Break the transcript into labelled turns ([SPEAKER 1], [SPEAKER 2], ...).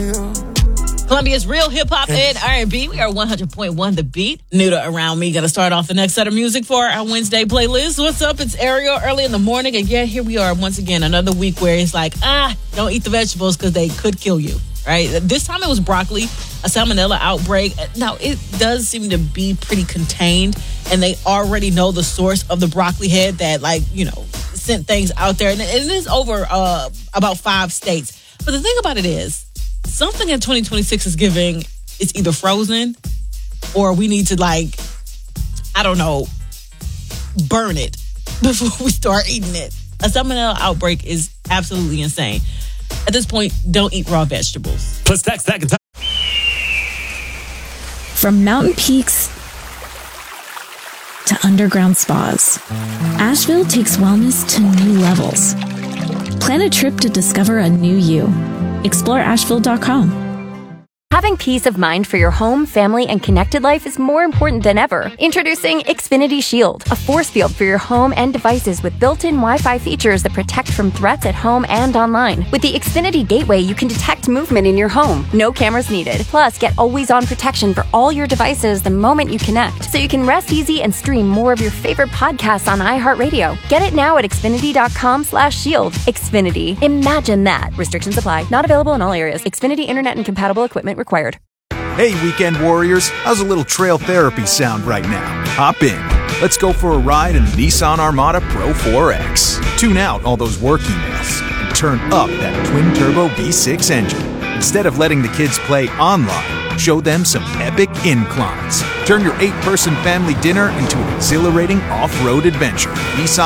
[SPEAKER 1] Columbia's real hip-hop and R&B. We are 100.1 The Beat. Nuda around me. Going to start off the next set of music for our Wednesday playlist. What's up? It's Ariel early in the morning. And yeah, here we are once again. Another week where it's like, don't eat the vegetables because they could kill you, right? This time it was broccoli, a salmonella outbreak. Now, it does seem to be pretty contained. And they already know the source of the broccoli head that, sent things out there. And it is over about 5 states. But the thing about it is, something in 2026 is giving, it's either frozen or we need to burn it before we start eating it. A salmonella outbreak is absolutely insane. At this point, don't eat raw vegetables.
[SPEAKER 2] Plus tax, tag, and time.
[SPEAKER 3] From mountain peaks to underground spas, Asheville takes wellness to new levels. Plan a trip to discover a new you. Explore Asheville.com.
[SPEAKER 4] Having peace of mind for your home, family, and connected life is more important than ever. Introducing Xfinity Shield, a force field for your home and devices with built-in Wi-Fi features that protect from threats at home and online. With the Xfinity Gateway, you can detect movement in your home. No cameras needed. Plus, get always-on protection for all your devices the moment you connect, so you can rest easy and stream more of your favorite podcasts on iHeartRadio. Get it now at Xfinity.com/shield. Xfinity. Imagine that. Restrictions apply. Not available in all areas. Xfinity Internet and compatible equipment required.
[SPEAKER 5] Hey, weekend warriors, how's a little trail therapy sound right now? Hop in. Let's go for a ride in the Nissan Armada Pro 4X. Tune out all those work emails and turn up that twin-turbo V6 engine. Instead of letting the kids play online, show them some epic inclines. Turn your 8-person family dinner into an exhilarating off-road adventure. Nissan